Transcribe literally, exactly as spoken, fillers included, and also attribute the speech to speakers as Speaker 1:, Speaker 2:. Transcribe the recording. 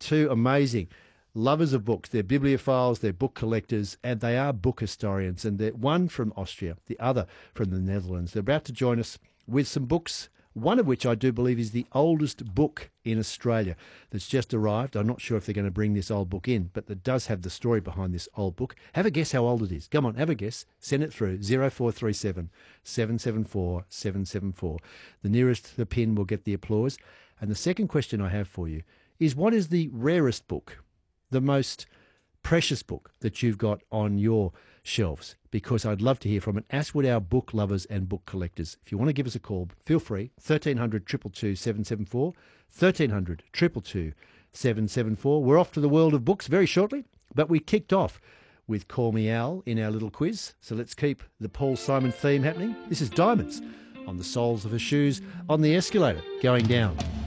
Speaker 1: two amazing lovers of books. They're bibliophiles, they're book collectors, and they are book historians. And they're one from Austria, the other from the Netherlands. They're about to join us with some books, one of which I do believe is the oldest book in Australia that's just arrived. I'm not sure if they're going to bring this old book in, but it does have the story behind this old book. Have a guess how old it is. Come on, have a guess. Send it through zero four three seven, seven seven four, seven seven four. The nearest the pin will get the applause. And the second question I have for you is, what is the rarest book, the most precious book that you've got on your shelves? Because I'd love to hear from it. As would our book lovers and book collectors. If you want to give us a call, feel free. thirteen hundred, two two two, seven seven four. thirteen hundred, two two two, seven seven four. We're off to the world of books very shortly, but we kicked off with Call Me Al in our little quiz. So let's keep the Paul Simon theme happening. This is Diamonds on the soles of her shoes on the escalator going down.